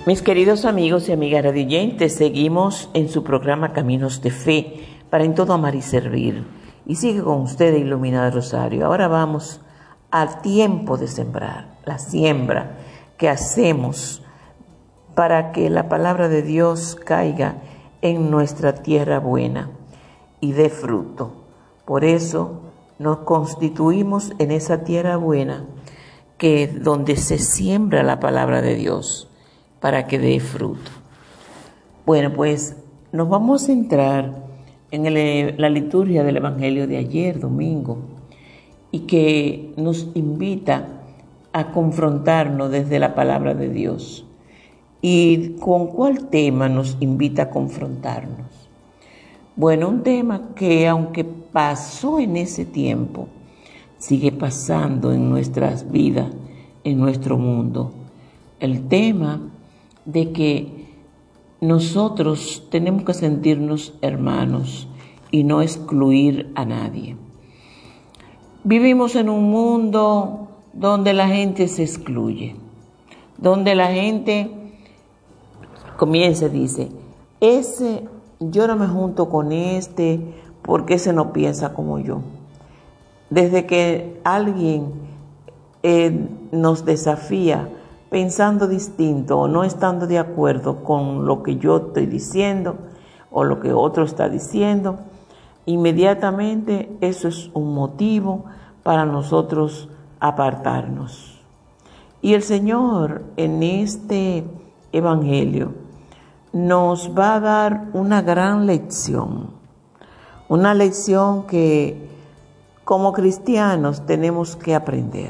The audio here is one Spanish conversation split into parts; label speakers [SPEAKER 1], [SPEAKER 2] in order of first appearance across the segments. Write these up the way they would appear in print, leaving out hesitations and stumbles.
[SPEAKER 1] Mis queridos amigos y amigas radioyentes, seguimos en su programa Caminos de Fe, para en todo amar y servir. Y sigue con ustedes Iluminada Rosario. Ahora vamos al tiempo de sembrar, la siembra que hacemos para que la palabra de Dios caiga en nuestra tierra buena y dé fruto. Por eso nos constituimos en esa tierra buena que donde se siembra la palabra de Dios para que dé fruto. Bueno, pues nos vamos a centrar en la liturgia del Evangelio de ayer, domingo, y que nos invita a confrontarnos desde la palabra de Dios. ¿Y con cuál tema nos invita a confrontarnos? Bueno, un tema que aunque pasó en ese tiempo, sigue pasando en nuestras vidas, en nuestro mundo. El tema de que nosotros tenemos que sentirnos hermanos y no excluir a nadie. Vivimos en un mundo donde la gente se excluye, donde la gente dice, yo no me junto con porque ese no piensa como yo. Desde que alguien nos desafía pensando distinto o no estando de acuerdo con lo que yo estoy diciendo o lo que otro está diciendo, inmediatamente eso es un motivo para nosotros apartarnos. Y el Señor en este Evangelio nos va a dar una gran lección, una lección que como cristianos tenemos que aprender,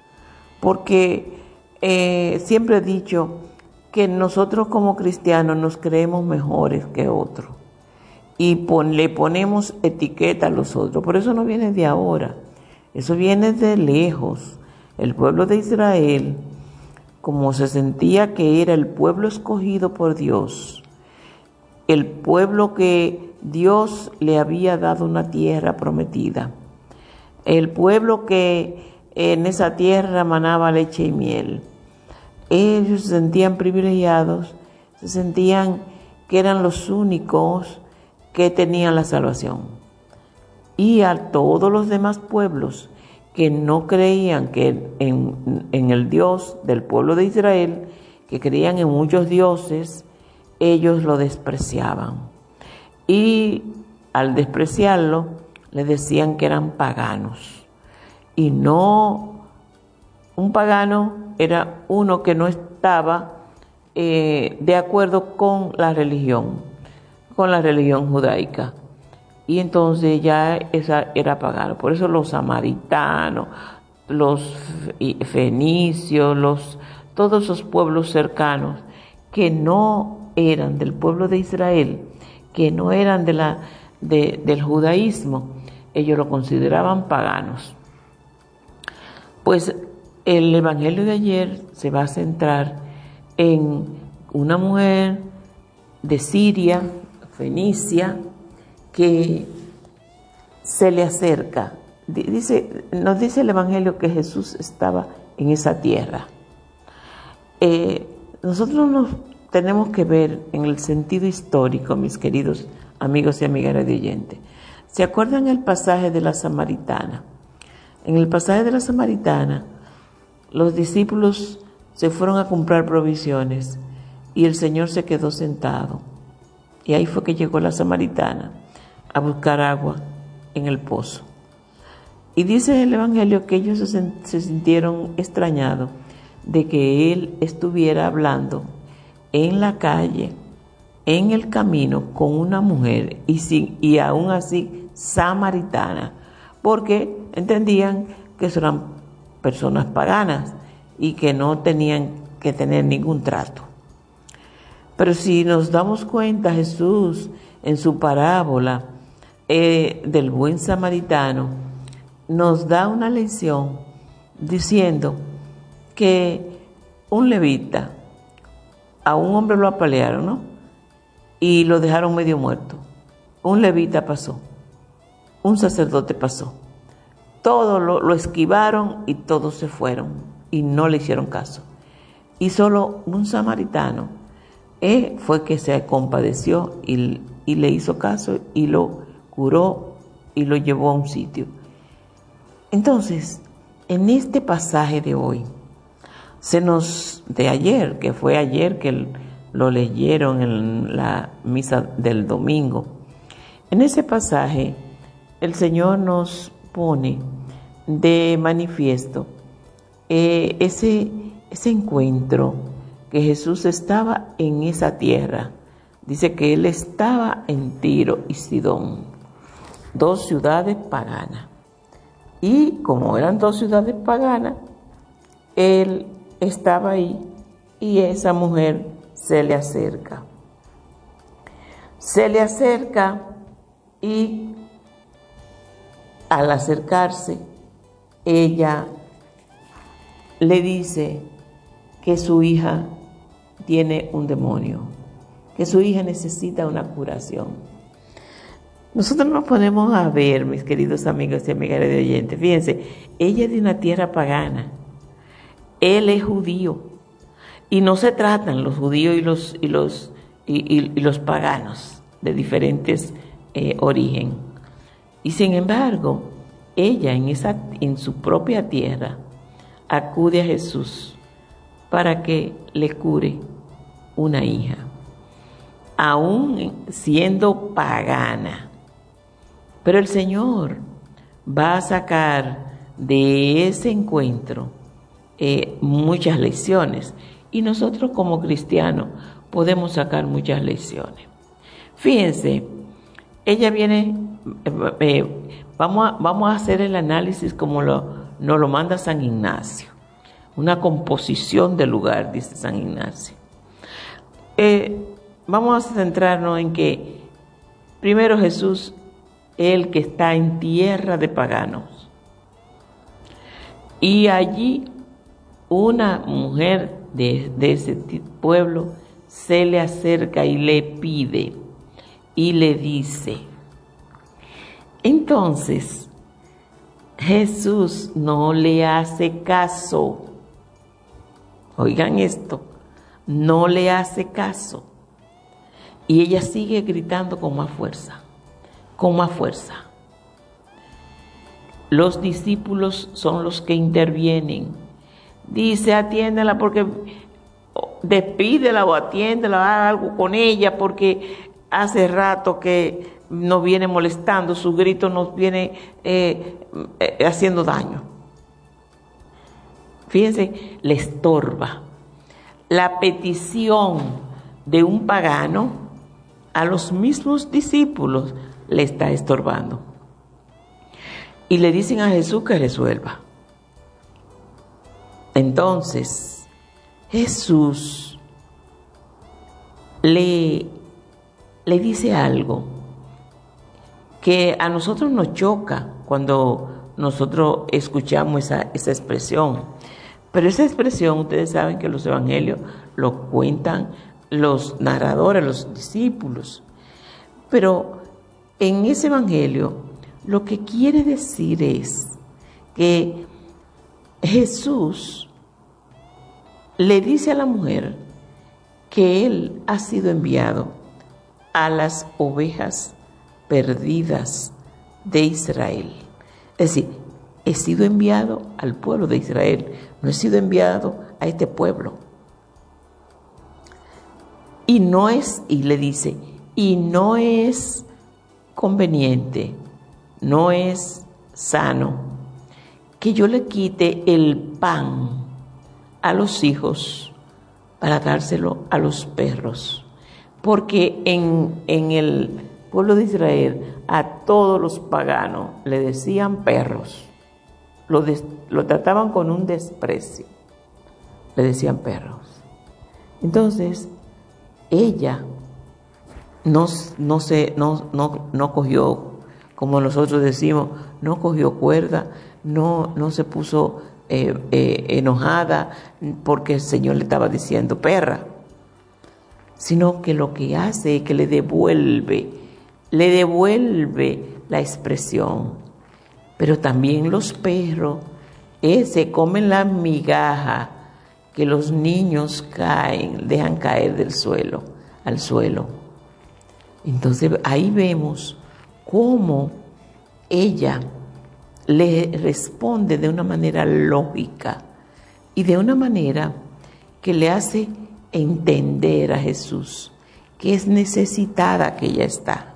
[SPEAKER 1] porque siempre he dicho que nosotros como cristianos nos creemos mejores que otros y le ponemos etiqueta a los otros. Por eso no viene de ahora, eso viene de lejos. El pueblo de Israel, como se sentía que era el pueblo escogido por Dios, el pueblo que Dios le había dado una tierra prometida, el pueblo que en esa tierra manaba leche y miel, ellos se sentían privilegiados, se sentían que eran los únicos que tenían la salvación. Y a todos los demás pueblos que no creían que en el Dios del pueblo de Israel, que creían en muchos dioses, ellos lo despreciaban. Y al despreciarlo, les decían que eran paganos. Y no, un pagano era uno que no estaba de acuerdo con la religión judaica. Y entonces ya esa era pagano. Por eso los samaritanos, los fenicios, todos esos pueblos cercanos que no eran del pueblo de Israel, que no eran del judaísmo, ellos lo consideraban paganos. Pues el Evangelio de ayer se va a centrar en una mujer de Siria, Fenicia, que se le acerca. Nos dice el Evangelio que Jesús estaba en esa tierra. Nosotros nos tenemos que ver en el sentido histórico, mis queridos amigos y amigas radioyentes. ¿Se acuerdan el pasaje de la Samaritana? En el pasaje de la Samaritana, los discípulos se fueron a comprar provisiones y el Señor se quedó sentado. Y ahí fue que llegó la Samaritana a buscar agua en el pozo. Y dice el Evangelio que ellos se sintieron extrañados de que Él estuviera hablando en la calle, en el camino, con una mujer y aún así samaritana, porque entendían que eran personas paganas y que no tenían que tener ningún trato. Pero si nos damos cuenta, Jesús en su parábola del buen samaritano nos da una lección diciendo que un levita, a un hombre lo apalearon, ¿no? Y lo dejaron medio muerto. Un levita pasó, un sacerdote pasó. Todos lo esquivaron y todos se fueron y no le hicieron caso. Y solo un samaritano fue que se compadeció y le hizo caso y lo curó y lo llevó a un sitio. Entonces, en este pasaje de hoy, de ayer, que fue ayer que lo leyeron en la misa del domingo, en ese pasaje el Señor nos pone de manifiesto ese encuentro que Jesús estaba en esa tierra. Dice que Él estaba en Tiro y Sidón, 2 ciudades paganas. Y como eran 2 ciudades paganas, Él estaba ahí y esa mujer se le acerca. Se le acerca y al acercarse, ella le dice que su hija tiene un demonio, que su hija necesita una curación. Nosotros nos ponemos a ver, mis queridos amigos y amigas de oyentes, fíjense, ella es de una tierra pagana, él es judío, y no se tratan los judíos y los paganos de diferentes origen. Y sin embargo, ella en su propia tierra acude a Jesús para que le cure una hija, aún siendo pagana. Pero el Señor va a sacar de ese encuentro muchas lecciones, y nosotros como cristianos podemos sacar muchas lecciones. Fíjense, ella viene, vamos a hacer el análisis como nos lo manda San Ignacio, una composición del lugar, dice San Ignacio. Vamos a centrarnos en que primero Jesús, el que está en tierra de paganos, y allí una mujer de ese pueblo se le acerca y le pide y le dice. Entonces Jesús no le hace caso. Oigan esto, no le hace caso. Y ella sigue gritando con más fuerza, con más fuerza. Los discípulos son los que intervienen. Dice, atiéndela porque despídela o atiéndela, haga algo con ella porque hace rato que nos viene molestando, su grito nos viene haciendo daño. Fíjense, le estorba. La petición de un pagano a los mismos discípulos le está estorbando. Y le dicen a Jesús que resuelva. Entonces, Jesús le dice algo que a nosotros nos choca cuando nosotros escuchamos esa expresión. Pero esa expresión, ustedes saben que los evangelios lo cuentan los narradores, los discípulos. Pero en ese evangelio lo que quiere decir es que Jesús le dice a la mujer que Él ha sido enviado a las ovejas perdidas de Israel. Es decir, he sido enviado al pueblo de Israel, no he sido enviado a este pueblo. Y le dice, y no es conveniente, no es sano que yo le quite el pan a los hijos para dárselo a los perros. Porque en el pueblo de Israel a todos los paganos le decían perros. Lo trataban con un desprecio. Le decían perros. Entonces, ella no cogió, como nosotros decimos, no cogió cuerda, no se puso enojada porque el Señor le estaba diciendo perra, sino que lo que hace es que le devuelve la expresión. Pero también los perros se comen la migaja que los niños dejan caer del suelo. al suelo. Entonces ahí vemos cómo ella le responde de una manera lógica y de una manera que le hace entender a Jesús que es necesitada que ella está.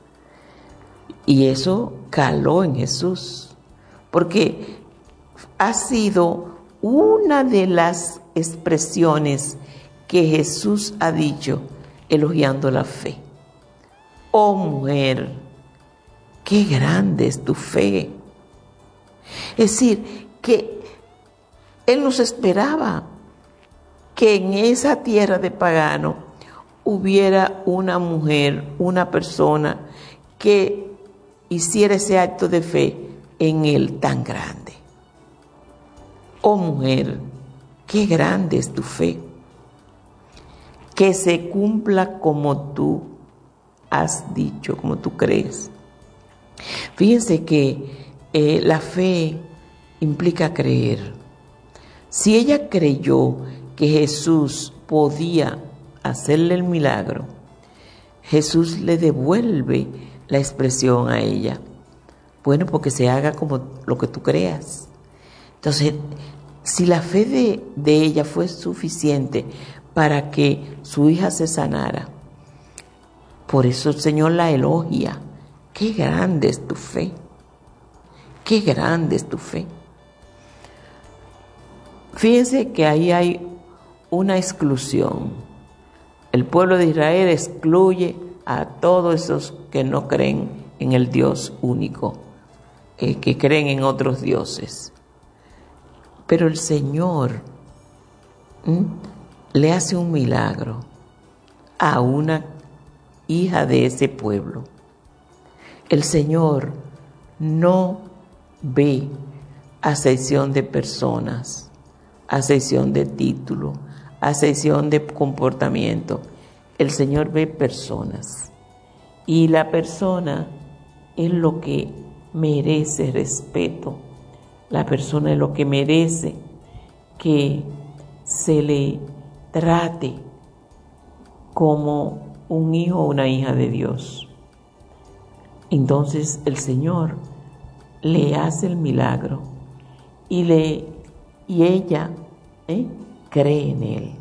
[SPEAKER 1] Y eso caló en Jesús, porque ha sido una de las expresiones que Jesús ha dicho elogiando la fe. Oh mujer, qué grande es tu fe. Es decir, que Él nos esperaba que en esa tierra de pagano hubiera una mujer, una persona que hiciera ese acto de fe en Él tan grande. Oh mujer, qué grande es tu fe. Que se cumpla como tú has dicho, como tú crees. Fíjense que la fe implica creer. Si ella creyó que Jesús podía hacerle el milagro, Jesús le devuelve la expresión a ella. Bueno, porque se haga como lo que tú creas. Entonces, si la fe de ella fue suficiente para que su hija se sanara, por eso el Señor la elogia. Qué grande es tu fe. Qué grande es tu fe. Fíjense que ahí hay una exclusión. El pueblo de Israel excluye a todos esos que no creen en el Dios único, que creen en otros dioses. Pero el Señor le hace un milagro a una hija de ese pueblo. El Señor no ve acepción de personas, acepción de título, acepción de comportamiento. El Señor ve personas. Y la persona es lo que merece respeto. La persona es lo que merece que se le trate como un hijo o una hija de Dios. Entonces el Señor le hace el milagro y ella cree en Él.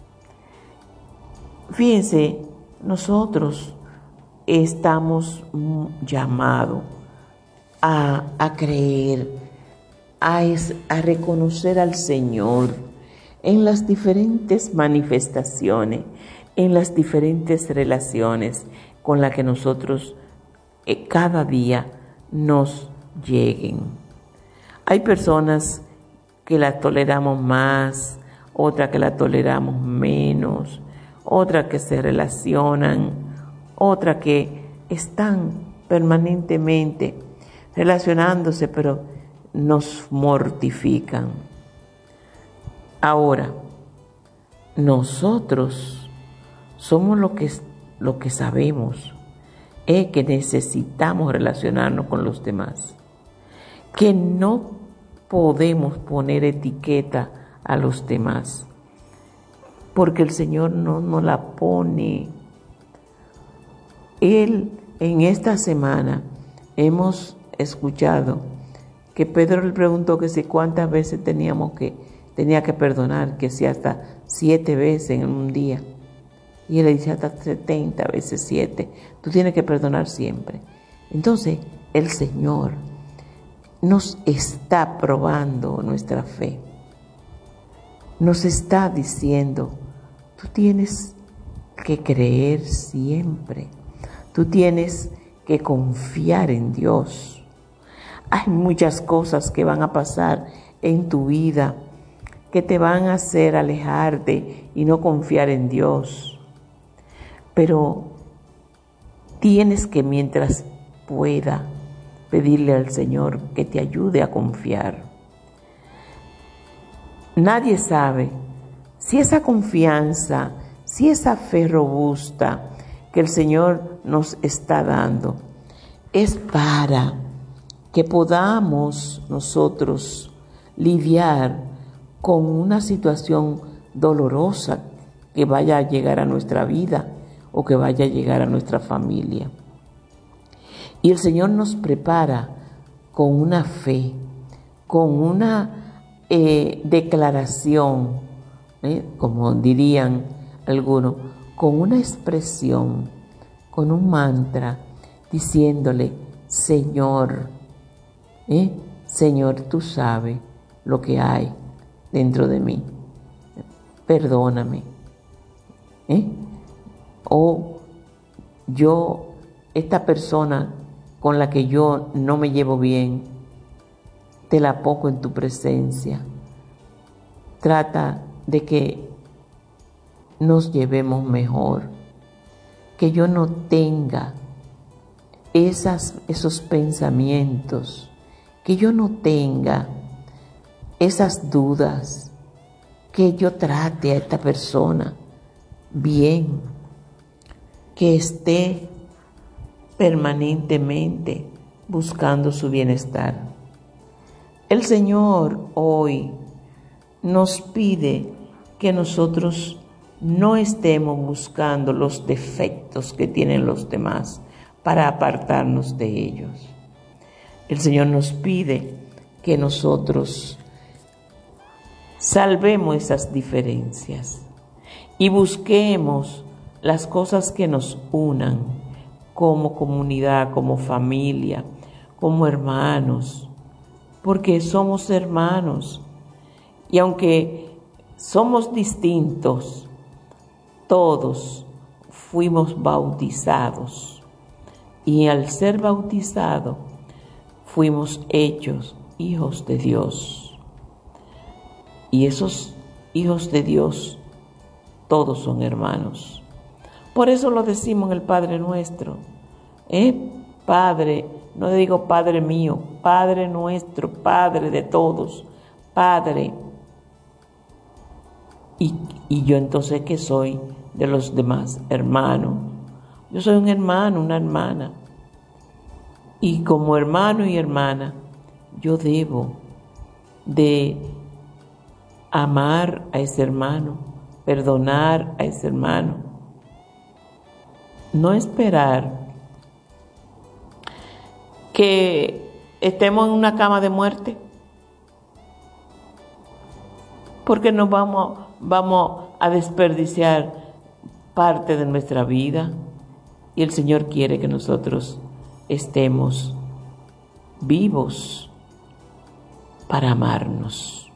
[SPEAKER 1] Fíjense, nosotros estamos llamados a creer, a reconocer al Señor en las diferentes manifestaciones, en las diferentes relaciones con las que nosotros cada día nos lleguen. Hay personas que la toleramos más, otras que la toleramos menos, otras que se relacionan, otras que están permanentemente relacionándose, pero nos mortifican. Ahora, nosotros somos lo que sabemos, es que necesitamos relacionarnos con los demás, que no podemos poner etiqueta a los demás, porque el Señor no nos la pone. Él, en esta semana, hemos escuchado que Pedro le preguntó que si cuántas veces tenía que perdonar, que si hasta 7 veces en un día. Y él le dice hasta 70 veces 7. Tú tienes que perdonar siempre. Entonces, el Señor nos está probando nuestra fe. Nos está diciendo, tú tienes que creer siempre. Tú tienes que confiar en Dios. Hay muchas cosas que van a pasar en tu vida que te van a hacer alejarte y no confiar en Dios. Pero tienes que, mientras pueda, pedirle al Señor que te ayude a confiar. Nadie sabe si esa confianza, si esa fe robusta que el Señor nos está dando es para que podamos nosotros lidiar con una situación dolorosa que vaya a llegar a nuestra vida, o que vaya a llegar a nuestra familia. Y el Señor nos prepara con una fe, con una declaración, como dirían algunos, con una expresión, con un mantra, diciéndole: Señor, Señor, tú sabes lo que hay dentro de mí, perdóname. O esta persona con la que yo no me llevo bien, te la pongo en tu presencia. Trata de que nos llevemos mejor, que yo no tenga esos pensamientos, que yo no tenga esas dudas, que yo trate a esta persona bien, que esté permanentemente buscando su bienestar. El Señor hoy nos pide que nosotros no estemos buscando los defectos que tienen los demás para apartarnos de ellos. El Señor nos pide que nosotros salvemos esas diferencias y busquemos las cosas que nos unan como comunidad, como familia, como hermanos, porque somos hermanos. Y aunque somos distintos, todos fuimos bautizados. Y al ser bautizados, fuimos hechos hijos de Dios. Y esos hijos de Dios, todos son hermanos. Por eso lo decimos en el Padre Nuestro. Padre, no digo Padre mío, Padre nuestro, Padre de todos, Padre. Y yo entonces, ¿qué soy de los demás? Hermano. Yo soy un hermano, una hermana. Y como hermano y hermana, yo debo de amar a ese hermano, perdonar a ese hermano. No esperar que estemos en una cama de muerte, porque nos vamos a desperdiciar parte de nuestra vida, y el Señor quiere que nosotros estemos vivos para amarnos.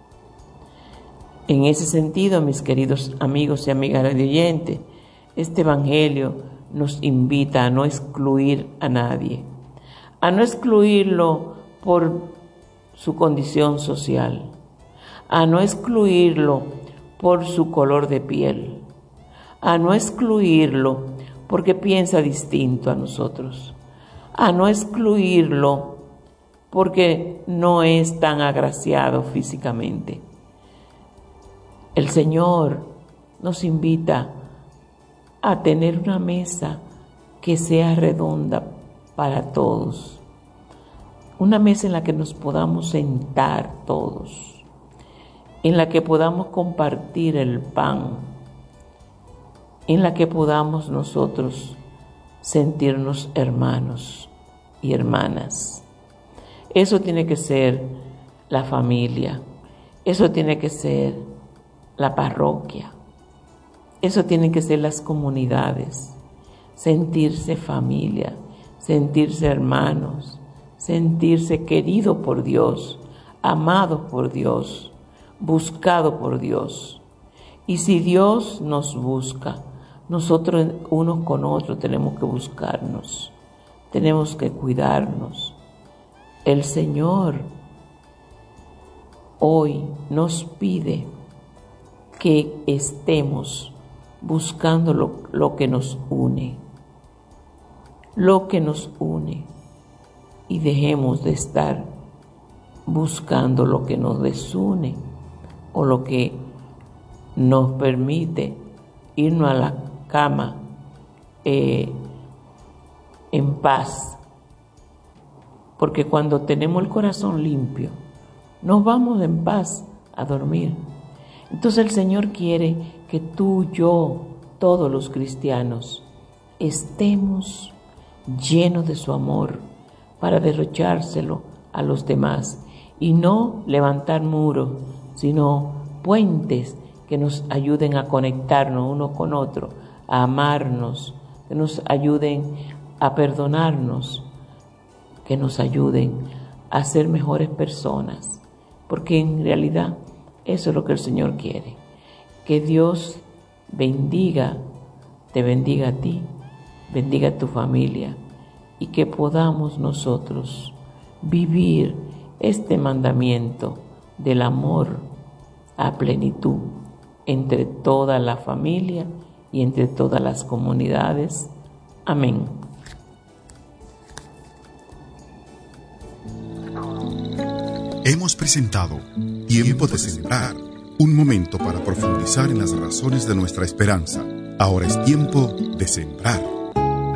[SPEAKER 1] En ese sentido, mis queridos amigos y amigas radioyentes, este Evangelio nos invita a no excluir a nadie, a no excluirlo por su condición social, a no excluirlo por su color de piel, a no excluirlo porque piensa distinto a nosotros, a no excluirlo porque no es tan agraciado físicamente. El Señor nos invita a tener una mesa que sea redonda para todos, una mesa en la que nos podamos sentar todos, en la que podamos compartir el pan, en la que podamos nosotros sentirnos hermanos y hermanas. Eso tiene que ser la familia, eso tiene que ser la parroquia, eso tienen que ser las comunidades, sentirse familia, sentirse hermanos, sentirse querido por Dios, amado por Dios, buscado por Dios. Y si Dios nos busca, nosotros unos con otros tenemos que buscarnos, tenemos que cuidarnos. El Señor hoy nos pide que estemos buscando lo que nos une, y dejemos de estar buscando lo que nos desune o lo que nos permite irnos a la cama en paz. Porque cuando tenemos el corazón limpio, nos vamos en paz a dormir. Entonces el Señor quiere que tú, yo, todos los cristianos estemos llenos de su amor para derrochárselo a los demás y no levantar muros, sino puentes que nos ayuden a conectarnos uno con otro, a amarnos, que nos ayuden a perdonarnos, que nos ayuden a ser mejores personas, porque en realidad eso es lo que el Señor quiere. Que Dios te bendiga a ti, bendiga a tu familia y que podamos nosotros vivir este mandamiento del amor a plenitud entre toda la familia y entre todas las comunidades. Amén.
[SPEAKER 2] Hemos presentado Tiempo de Sembrar, un momento para profundizar en las razones de nuestra esperanza. Ahora es tiempo de sembrar.